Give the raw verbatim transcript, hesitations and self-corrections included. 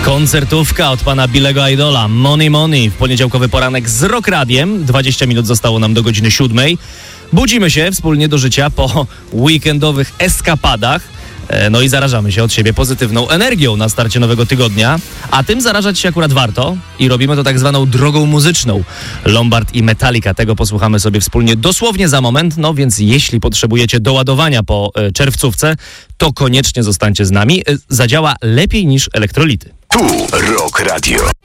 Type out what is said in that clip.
Koncertówka od pana Billego Idola, Money Money, w poniedziałkowy poranek z Rock Radiem. dwadzieścia minut zostało nam do godziny siódmej. Budzimy się wspólnie do życia po weekendowych eskapadach. No i zarażamy się od siebie pozytywną energią na starcie nowego tygodnia, a tym zarażać się akurat warto i robimy to tak zwaną drogą muzyczną. Lombard i Metallica, tego posłuchamy sobie wspólnie dosłownie za moment, no więc jeśli potrzebujecie doładowania po e, czerwcówce, to koniecznie zostańcie z nami. E, zadziała lepiej niż elektrolity. Tu Rock Radio.